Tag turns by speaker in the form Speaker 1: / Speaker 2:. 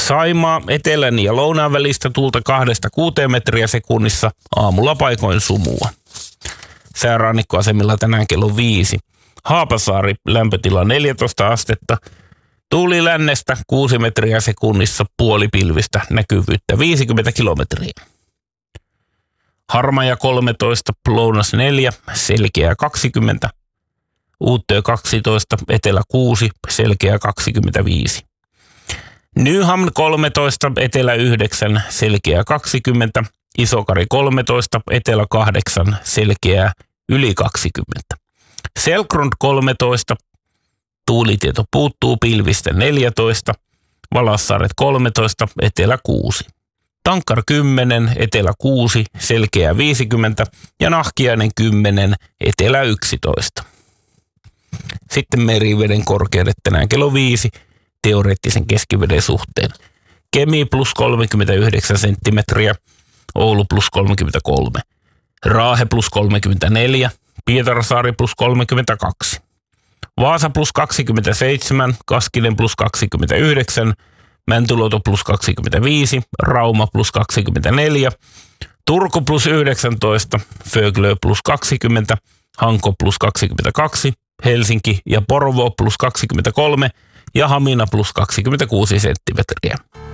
Speaker 1: Saimaa etelän ja lounaan välistä tuulta 2–6 metriä sekunnissa, aamulla paikoin sumua. Säärannikkoasemilla tänään kello 5. Haapasaari lämpötila 14 astetta, tuuli lännestä 6 metriä sekunnissa, puolipilvistä, näkyvyyttä 50 kilometriä. Harmaja 13, lounas 4, selkeä 20, Uuttöö 12, etelä 6, selkeä 25. Nyhamn 13, etelä 9, selkeä 20, Isokari 13, etelä 8, selkeää yli 20. Selkrund 13, tuulitieto puuttuu, pilvistä 14, Valassaaret 13, etelä 6. Tankkar 10, etelä 6, selkeä 50 ja Nahkiainen 10, etelä 11. Sitten meriveden korkeudet tänään kello 5 teoreettisen keskiveden suhteen. Kemi plus 39 senttimetriä, Oulu plus 33, Raahe plus 34, Pietarsaari plus 32, Vaasa plus 27, Kaskinen plus 29, Mäntyluoto plus 25, Rauma plus 24, Turku plus 19, Föglö plus 20, Hanko plus 22, Helsinki ja Porvoo plus 23 ja Hamina plus 26 senttimetriä.